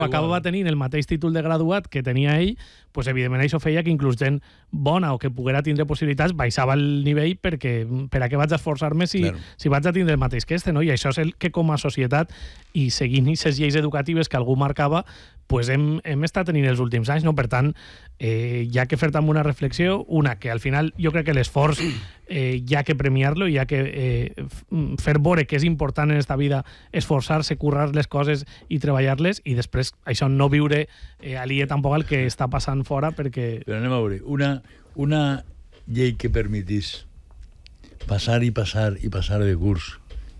acabava tenint el mateix títol de graduat que tenia ell, pues, evidentment això feia que inclús gent bona o que poguera tindre possibilitats baixava el nivell perquè per a què vaig esforçar-me si vaig a tindre el mateix que este, no? I això és el que com a societat i seguint aquestes lleis educatives que algú marcava, pues hem estat tenint els últims anys, no? Per tant, hi ha que fer també una reflexió, una, que al final jo crec que l'esforç hi ha que premiar-lo, hi ha que fer veure que és important en esta vida esforçar-se, currar les coses i treballar-les, i després això no viure aliè tampoc al que està passant fora, perquè... Però anem a veure, una llei que permetís passar i passar i passar de curs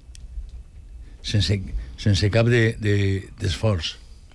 sense cap d'esforç,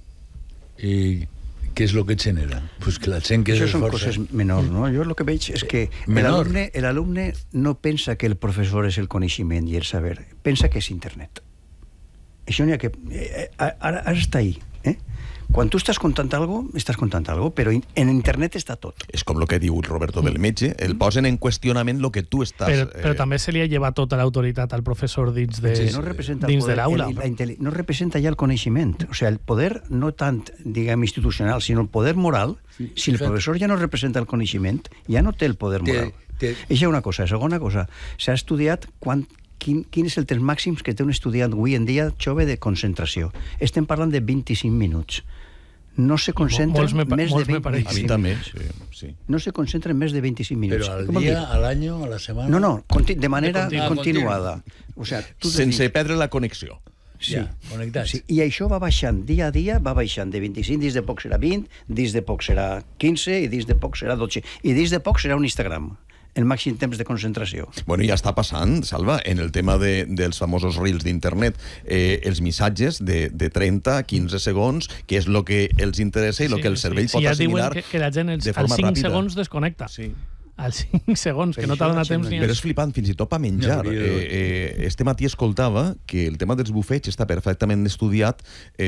i què és el que genera? Pues que la gent que això són coses menors, no? Jo el que veig és que l'alumne no pensa que el professor és el coneixement i el saber, pensa que és internet. Això n'hi ha que... Ara està ahí, Quan tu estàs contant alguna cosa, però en internet està tot. És com el que diu Roberto del metge, el posen en qüestionament el que tu estàs... Però també se li ha llevat tota l'autoritat al professor dins de l'aula. No representa ja el coneixement. O sigui, el poder no tant, diguem, institucional, sinó el poder moral. Si el professor ja no representa el coneixement, ja no té el poder moral. Això és una cosa. Segona cosa, s'ha estudiat quin és el temps màxims que té un estudiant avui en dia jove de concentració. Estem parlant de 25 minuts. No se concentra més de 25 minuts. A mi també, sí. No se concentra en més de 25 minuts. Però al dia, a l'any, a la setmana... No, de manera continuada. O sigui, sense perdre la connexió. Sí, connectats. Sí, i això va baixant dia a dia, va baixant de 25, dins de poc serà 20, dins de poc serà 15, i dins de poc serà 12. I dins de poc serà un Instagram. El màxim temps de concentració. Bueno, ja està passant, Salva, en el tema dels famosos reels d'internet, els missatges de 30 a 15 segons, que és el que els interessa i el que el cervell pot assimilar de forma ràpida. Que la gent als 5 segons desconnecta. Sí. Als 5 segons, que no t'ha donat temps ni... Però és flipant, fins i tot per menjar. Este matí escoltava que el tema dels bufets està perfectament estudiat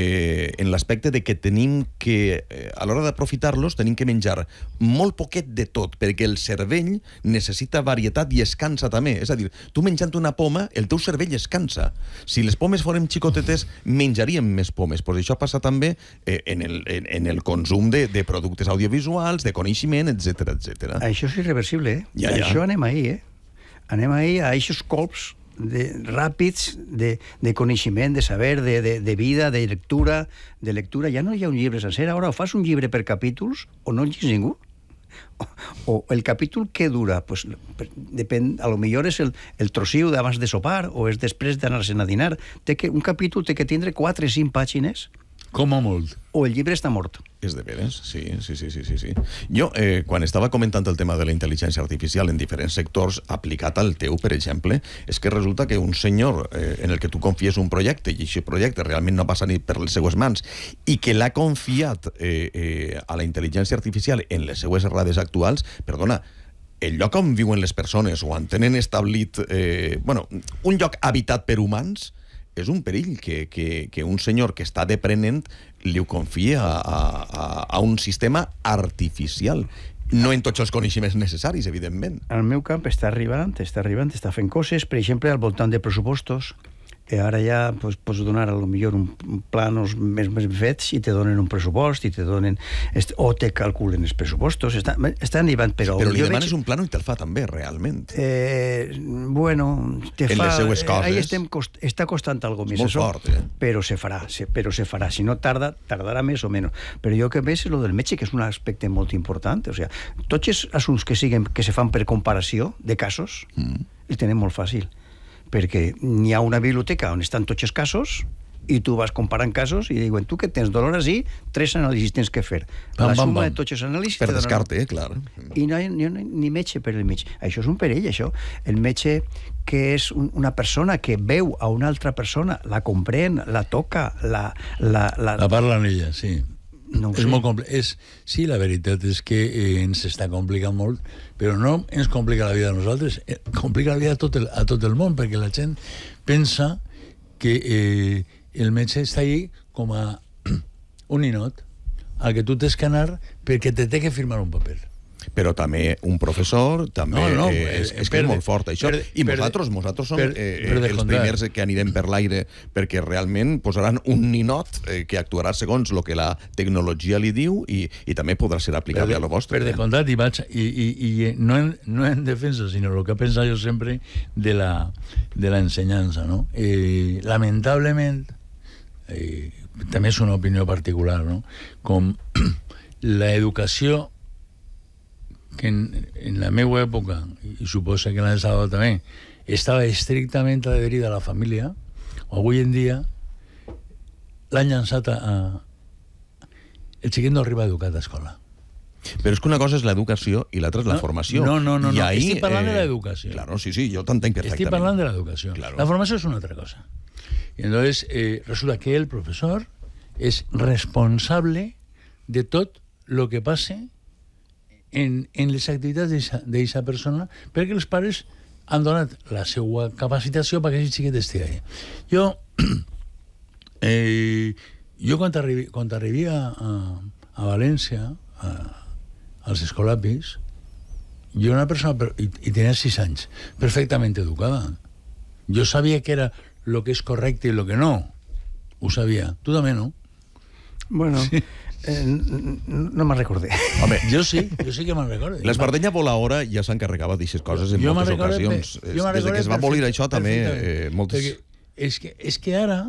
en l'aspecte de que tenim que, a l'hora d'aprofitar-los, tenim que menjar molt poquet de tot, perquè el cervell necessita varietat i es cansa també. És a dir, tu menjant una poma, el teu cervell es cansa. Si les pomes fórem xicotetes, menjaríem més pomes. Pues això passa també en el consum de productes audiovisuals, de coneixement, etc. Això és irreversible, Això anem ahí, Anem ahí a aquests colps ràpids de coneixement, de saber, de vida, de lectura. Ja no hi ha un llibre sencer. Ara o fas un llibre per capítols o no llegis ningú. O el capítol que dura, pues, depèn, a lo millor és el trossiu d'abans de sopar o és després d'anar-se'n a dinar. Un capítol té que tindre 4 o 5 pàgines. Com a molt. O el llibre està mort. És de veres, sí. Jo, quan estava comentant el tema de la intel·ligència artificial en diferents sectors, aplicat al teu, per exemple, és que resulta que un senyor en el que tu confies un projecte i aquest projecte realment no passa ni per les seues mans i que l'ha confiat a la intel·ligència artificial en les seues errades actuals, perdona, el lloc on viuen les persones o on tenen establit un lloc habitat per humans, és un perill que un senyor que està deprenent li ho confia a un sistema artificial. No en tots els coneixements necessaris, evidentment. Al meu camp està arribant, està fent coses, per exemple, al voltant de pressupostos. Ara ja pots donar a lo millor un planos més fets i te donen un pressupost i te donen o te calculen els pressupostos, estan arribant, però li demanes un plano i te'l fa també, realment. Bueno, te fa... En les seues coses. Ahí està costant algo més. Molt fort, però se farà. Si no tardarà més o menys. Però jo que veig és lo del metge, que és un aspecte molt important. O sigui, tots els assumptes que se fan per comparació de casos, el tenen molt fàcil. Perquè n'hi ha una biblioteca on estan tots els casos i tu vas comparant casos i diuen, tu que tens dolor així, 3 anàlisis tens que fer. La suma de tots els anàlisis... Per descarte, clar. I no hi ha ni metge per el mig. Això és un perill, això. El metge, que és una persona que veu a una altra persona, la comprèn, la toca, la parla en ella, sí. No és molt complex. Sí, la veritat és que ens està complicant molt, però no ens complica la vida a nosaltres, complica la vida a tot el món, perquè la gent pensa que el metge està allí com a un ninot al que tu tens que anar perquè te té que firmar un paper. però també un professor també és que és molt fort això, i nosaltres som els primers que anirem per l'aire perquè realment posaran un ninot que actuarà segons el que la tecnologia li diu i també podrà ser aplicable a lo vostre. Per descomptat, i no en defensa, sinó el que pensa jo sempre de l'ensenyança, no? Lamentablement, també és una opinió particular, no? Com l'educació que en la meva època, i suposo que en la de Salvador també, estava estrictament adherida a la família, avui en dia l'han llançat el xiquet no arriba educat a escola. Però és que una cosa és l'educació i l'altra és la formació. No. Estic parlant de l'educació. Claro, sí, jo t'entenc perfectament. Estic parlant de l'educació. Claro. La formació és una altra cosa. Y entonces resulta que el profesor es responsable de tot lo que passe en les activitats d'eixa persona, perquè els pares han donat la seva capacitació perquè aquest xiquet estigui allà. Jo quan arribia a València, als Escolapis, jo era una persona, i tenia 6 anys, perfectament educada. Jo sabia que era lo que és correcte i lo que no. Ho sabia. Tu també, no? Bueno, sí. No me'n recordé. Home, jo sí que me'n recordo. L'Espardenya Volaora ja s'encarregava d'aixes coses en moltes ocasions. Des que es va abolir això també moltes... És que ara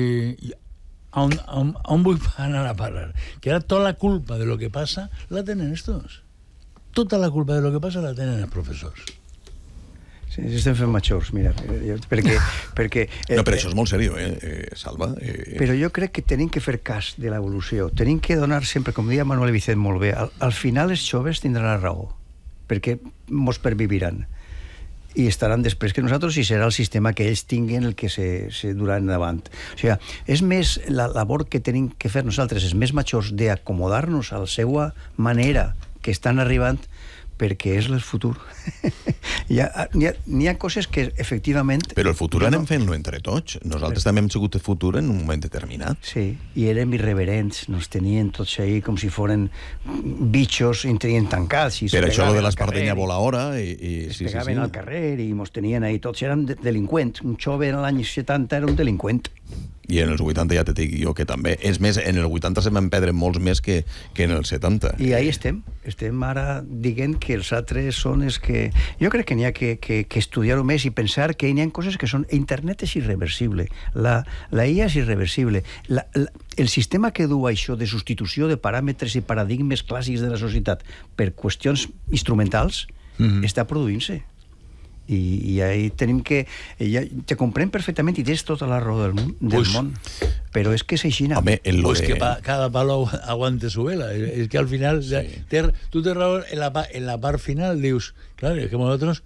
on vull anar a parar? Que ara tota la culpa de lo que passa la tenen estos. Tota la culpa de lo que passa la tenen els professors. Sí, estem fent majors, mira, perquè... No, però això és molt seriós, Salva. Però jo crec que tenim que fer cas de l'evolució. Tenim que donar sempre, com deia Manuel Vicent molt bé, al final els joves tindran la raó, perquè mos perviviran. I estaran després que nosaltres i serà el sistema que ells tinguen el que se durà endavant. O sigui, és més la labor que tenim que fer nosaltres, els més majors, d'acomodar-nos a la seva manera que estan arribant, perquè és el futur. N'hi ha coses que efectivament... Però el futur anem fent-lo entre tots. Nosaltres també hem sigut el futur en un moment determinat. Sí, i érem irreverents, nos tenien tots ahí com si foren bitxos i ens tenien tancats. Per això lo de l'Espardenya Volaora... Es pegaven al carrer i mos tenien ahí tots. Eren delinqüents. Un jove en l'any 70 era un delinqüent. I en els 80 ja te dic jo que també. És més, en el 80 se van perdre molts més que en el 70. I ahí estem. Estem ara dient que els altres són els que... Jo crec que n'hi ha que estudiar-ho més i pensar que n'hi ha coses que són... Internet és irreversible. La IA és irreversible. El sistema que du això de substitució de paràmetres i paradigmes clàssics de la societat per qüestions instrumentals està produint-se. I ahí tenim que... te comprem perfectament i tens tota la raó del món, però és que és així. Home, pues que cada palo aguante su vela. Es que al final tú te raó en la part final dius, claro, es que nosaltres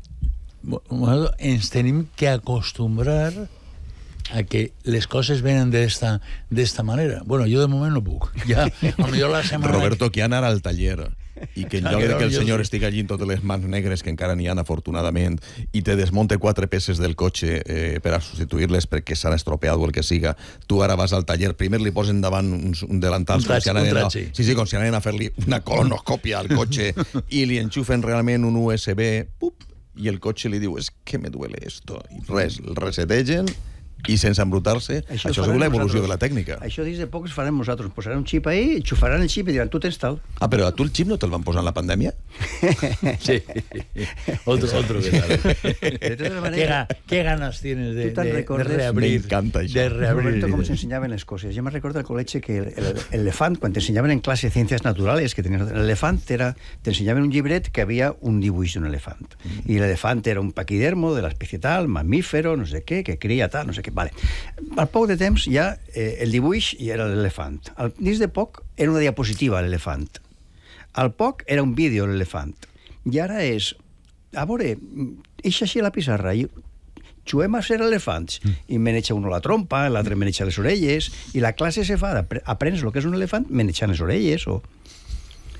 ens tenim que acostumbrar a que les coses venen d'esta manera. Bueno, jo de moment no puc. Ja, la setmana... Roberto, que anar al taller i que en lloc de que el senyor estigui allí en totes les mans negres, que encara n'hi ha afortunadament, i te desmonte 4 peces del cotxe per a substituir-les perquè s'han estropeat o el que siga, tu ara vas al taller, primer li posen davant un delantal com si anaven a fer-li una colonoscòpia al cotxe i li enxufen realment un USB, i el cotxe li diu, és que me duele esto, i res, el resetegen i sense embrutar-se. Això és l'evolució de la tècnica. Això dins de poc es farem nosaltres. Posaran un xip ahí, enxufaran el xip i diran, tu tens tal. Ah, però a tu el xip no te'l van posar en la pandèmia? Sí. Otro que tal. ¿Qué ganas tienes de reabrir? M'encanta això. Roberto, com s'ensenyaven les coses. Jo me recordo al col·legi que l'elefant, quan t'ensenyaven en classe de ciències naturals, que l'elefant t'ensenyaven un llibret que havia un dibuix d'un elefant. I l'elefant era un paquidermo de l'espècie tal, mamífero, no sé què, que cria tal, no sé què. Vale. Al poc de temps ja el dibuix ja era l'elefant. Dins de poc era una diapositiva l'elefant. Al poc era un vídeo l'elefant. I ara és, a veure, eixa així a la pissarra i juguem a ser elefants. I me n'echa uno la trompa, l'altre me n'echa les orelles, i la classe se fa, aprens el que és un elefant, me n'echan les orelles o...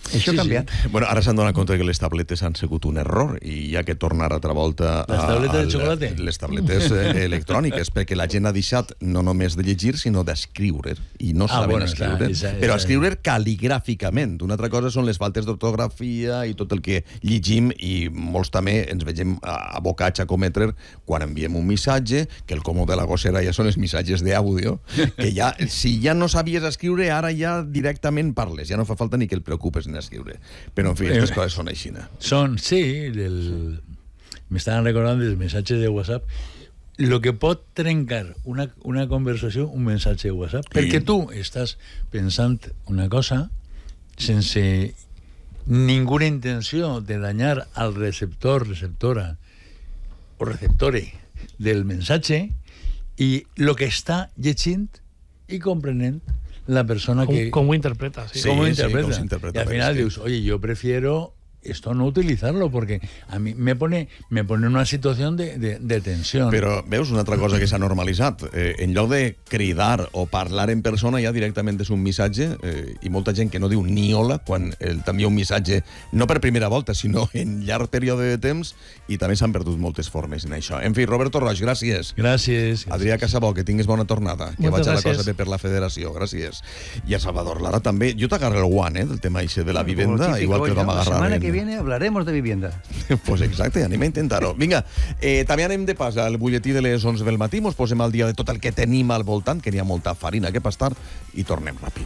Això ha canviat. Bueno, ara s'han donat compte que les tabletes han sigut un error i hi ha que tornar altra volta les tabletes de xocolata? Les tabletes electròniques, perquè la gent ha deixat no només de llegir, sinó d'escriure, i no saben escriure, però escriure cal·ligràficament. Una altra cosa són les faltes d'ortografia i tot el que llegim, i molts també ens vegem abocats a cometre quan enviem un missatge, que el comú de la gossera ja són els missatges d'àudio, que ja, si ja no sabies escriure, ara ja directament parles, ja no fa falta ni que el preocupes en escriure. Però, en fi, aquestes coses són així. Sí, m'estaven recordant dels missatges de WhatsApp, lo que pot trencar una conversació, un missatge de WhatsApp, perquè tu estàs pensant una cosa sense ninguna intenció de dañar al receptor, receptora o receptore del missatge, i lo que està llegint i comprenent la persona que... ¿Cómo interpreta? Sí, cómo interpreta. Y al final dices, oye, yo prefiero esto no utilizarlo, porque a mí me pone en una situación de tensión. Però veus una altra cosa que s'ha normalitzat. En lloc de cridar o parlar en persona, ja directament és un missatge, i molta gent que no diu ni hola quan t'envia un missatge, no per primera volta, sinó en llarg període de temps, i també s'han perdut moltes formes en això. En fi, Roberto Roig, gràcies. Gràcies. Adrià Casabó, que tinguis bona tornada. Que Moltes vaig a la gràcies. cosa bé per la federació. Gràcies. I a Salvador Lara també. Jo t'agarro el guant, del tema de la vivenda, igual que el vam agarrar. La semana que viene hablaremos de vivienda. Pues exacte, anem a intentar-ho. Vinga, també anem de pas al butlletí de les 11 del matí, mos posem al dia de tot el que tenim al voltant, que n'hi ha molta farina que pastar, i tornem ràpid.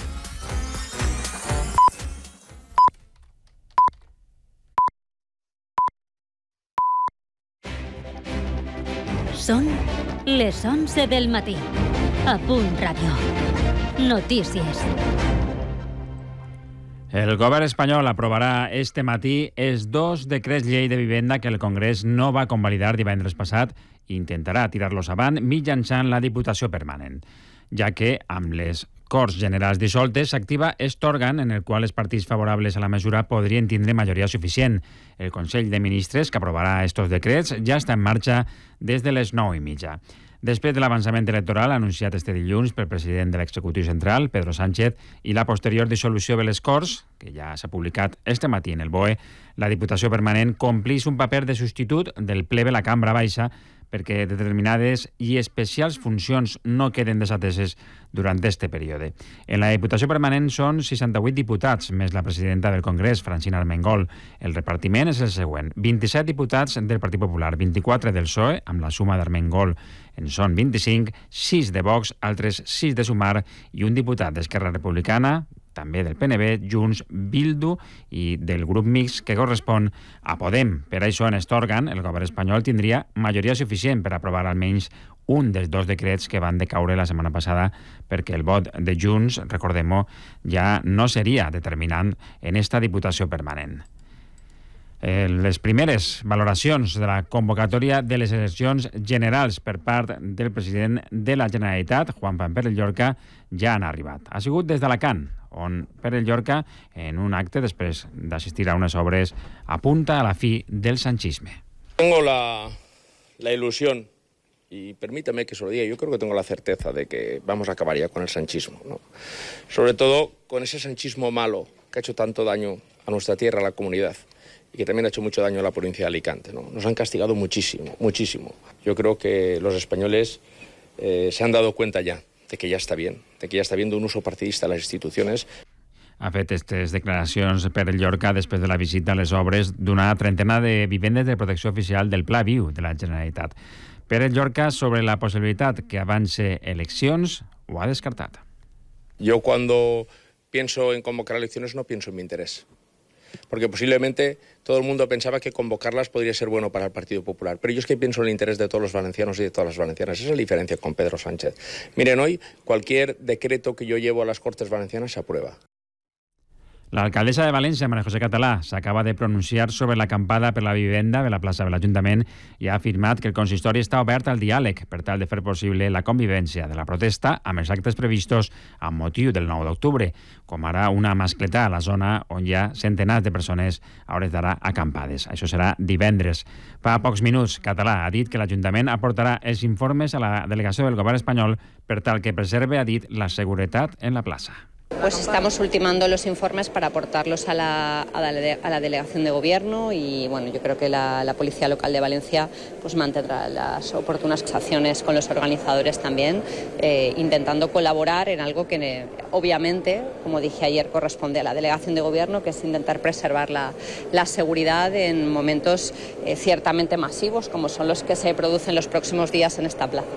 Són les 11 del matí. A Punt Ràdio. Notícies. El govern espanyol aprovarà este matí els 2 decrets llei de vivenda que el Congrés no va convalidar divendres passat i intentarà tirar-los avant mitjançant la Diputació Permanent, ja que amb les Corts Generals dissoltes s'activa aquest òrgan en el qual els partits favorables a la mesura podrien tindre majoria suficient. El Consell de Ministres, que aprovarà estos decrets, ja està en marxa des de les 9:30. Després de l'avançament electoral anunciat este dilluns pel president de l'executiu central, Pedro Sánchez, i la posterior dissolució de les Corts, que ja s'ha publicat este matí en el BOE, la Diputació Permanent complix un paper de substitut del ple de la Cambra Baixa perquè determinades i especials funcions no queden desateses durant este període. En la Diputació Permanent són 68 diputats, més la presidenta del Congrés, Francina Armengol. El repartiment és el següent: 27 diputats del Partit Popular, 24 del PSOE, amb la suma d'Armengol en són 25, 6 de Vox, altres 6 de Sumar i un diputat d'Esquerra Republicana, també del PNB, Junts, Bildu i del grup mixt que correspon a Podem. Per això, en aquest òrgan, el govern espanyol tindria majoria suficient per aprovar almenys un dels 2 decrets que van decaure la setmana passada, perquè el vot de Junts, recordem-ho, ja no seria determinant en esta Diputació Permanent. Les primeres valoracions de la convocatòria de les eleccions generals per part del president de la Generalitat, Juan Pérez Llorca, ja han arribat. Ha sigut des d'Alacant, on Pérez Llorca, en un acte després d'assistir a unes obres, apunta a la fi del sanchisme. Tengo la ilusión, y permítame que se lo diga, yo creo que tengo la certeza de que vamos a acabar ya con el sanchismo, ¿no? Sobre todo con ese sanchismo malo que ha hecho tanto daño a nuestra tierra, a la comunidad, y que también ha hecho mucho daño a la provincia de Alicante, ¿no? Nos han castigado muchísimo, muchísimo. Yo creo que los españoles se han dado cuenta ya de que ya está bien, de un uso partidista de las instituciones. Ha fet aquestes declaracions per Llorca després de la visita a les obres d'una trentena de vivendes de protecció oficial del Pla Viu de la Generalitat. Pérez Llorca, sobre la possibilitat que avance eleccions, ho ha descartat. Yo cuando pienso en convocar elecciones no pienso en mi interés, porque posiblemente todo el mundo pensaba que convocarlas podría ser bueno para el Partido Popular, pero yo es que pienso en el interés de todos los valencianos y de todas las valencianas. Esa es la diferencia con Pedro Sánchez. Miren, hoy cualquier decreto que yo llevo a las Cortes Valencianas se aprueba. L'alcaldessa de València, María José Català, s'acaba de pronunciar sobre l'acampada per la vivenda de la plaça de l'Ajuntament i ha afirmat que el consistori està obert al diàleg per tal de fer possible la convivència de la protesta amb els actes previstos amb motiu del 9 d'octubre, com ara una mascletà a la zona on hi ha centenars de persones a hores d'ara acampades. Això serà divendres. Fa pocs minuts, Català ha dit que l'Ajuntament aportarà els informes a la delegació del govern espanyol per tal que preserve, ha dit, la seguretat en la plaça. pues estamos ultimando los informes para aportarlos a la delegación de gobierno y bueno, yo creo que la Policía Local de Valencia pues mantendrá las oportunas acciones con los organizadores también, intentando colaborar en algo que obviamente, como dije ayer, corresponde a la delegación de gobierno, que es intentar preservar la seguridad en momentos ciertamente masivos como son los que se producen los próximos días en esta plaza.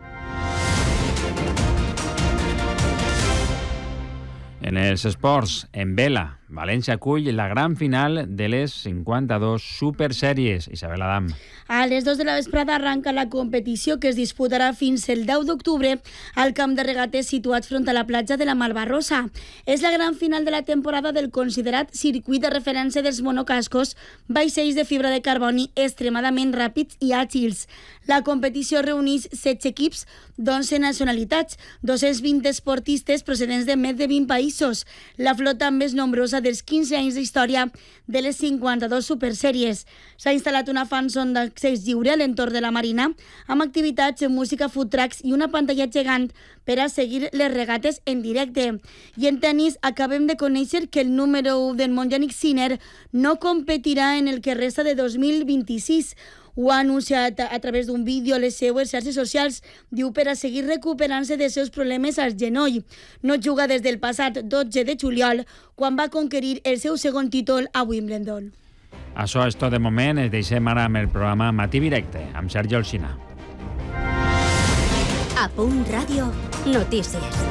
En els esports, en vela, València acull la gran final de les 52 supersèries. Isabel Adam. A les 2 de la vesprada arranca la competició que es disputarà fins el 10 d'octubre al camp de regates situat front a la platja de la Malvarrosa. És la gran final de la temporada del considerat circuit de referència dels monocascos, vaixells de fibra de carboni extremadament ràpids i àgils. La competició reuneix 16 equips d'11 nacionalitats, 220 esportistes procedents de més de 20 països, la flota més nombrosa dels 15 anys d'història de les 52 supersèries. S'ha instal·lat una fanzone d'accés lliure a l'entorn de la marina, amb activitats, música, food trucks i una pantalla gegant per a seguir les regates en directe. I en tenis acabem de conèixer que el número 1 del món, Jannik Sinner, no competirà en el que resta de 2026. Ho ha anunciat a través d'un vídeo a les seues xarxes socials. Diu per a seguir recuperant-se dels seus problemes al genoll. No juga des del passat 12 de juliol, quan va conquerir el seu segon títol a Wimbledon. Això és tot de moment. Es deixem ara amb el programa Matí Directe, amb Sergi Alsina. A Punt Ràdio, notícies.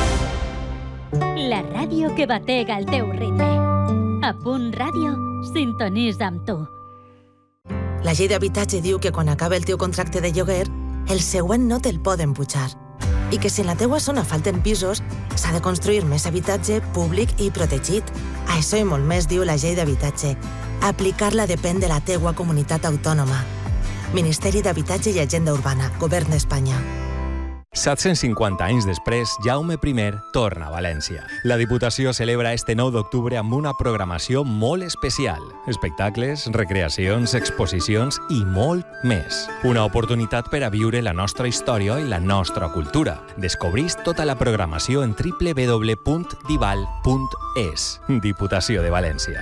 La ràdio que batega el teu ritme. A Punt Ràdio, sintonitza amb tu. La llei d'habitatge diu que quan acaba el teu contracte de lloguer, el següent no te'l poden pujar. I que si en la teua zona falten pisos, s'ha de construir més habitatge públic i protegit. Això i molt més diu la llei d'habitatge. Aplicar-la depèn de la teua comunitat autònoma. Ministeri d'Habitatge i Agenda Urbana, Govern d'Espanya. 750 anys després, Jaume I torna a València. La Diputació celebra este 9 d'octubre amb una programació molt especial. Espectacles, recreacions, exposicions i molt més. Una oportunitat per a viure la nostra història i la nostra cultura. Descobrís tota la programació en www.dival.es. Diputació de València.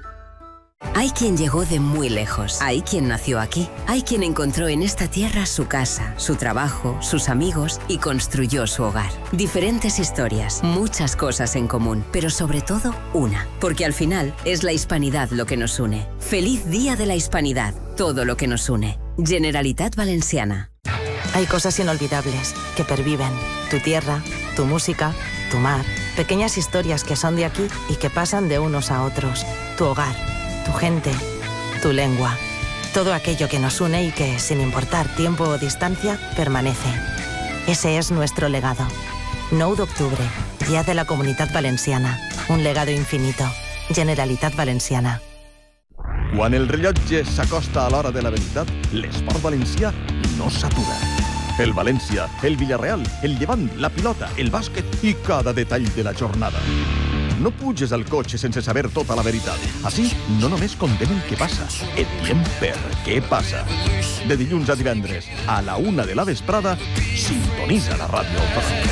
Hay quien llegó de muy lejos, hay quien nació aquí, hay quien encontró en esta tierra su casa, su trabajo, sus amigos y construyó su hogar. Diferentes historias, muchas cosas en común, pero sobre todo una, porque al final es la hispanidad lo que nos une. Feliz Día de la Hispanidad, todo lo que nos une. Generalitat Valenciana. Hay cosas inolvidables que perviven. Tu tierra, tu música, tu mar. Pequeñas historias que son de aquí y que pasan de unos a otros. Tu hogar. Tu gente, tu lengua, todo aquello que nos une y que, sin importar tiempo o distancia, permanece. Ese es nuestro legado. 9 d'octubre, Día de la Comunitat Valenciana. Un legado infinito. Generalitat Valenciana. Quan el rellotge s'acosta a l'hora de la veritat, l'esport valencià no s'atura. El València, el Villarreal, el Llevant, la pilota, el bàsquet i cada detall de la jornada. No puges al cotxe sense saber tota la veritat. Així, no només contem el que passa, et diem per què passa. De dilluns a divendres, a la 1 de la vesprada, sintonitza la ràdio autonòmica.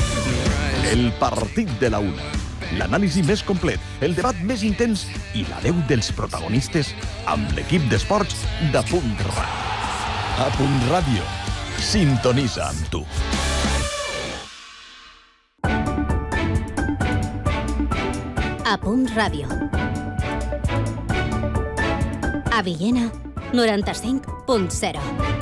El partit de la 1. L'anàlisi més complet, el debat més intens i la veu dels protagonistes amb l'equip d'esports de Punt Ràdio. A Punt Ràdio, sintonitza amb tu. A Punt Ràdio. A Villena, 95.0.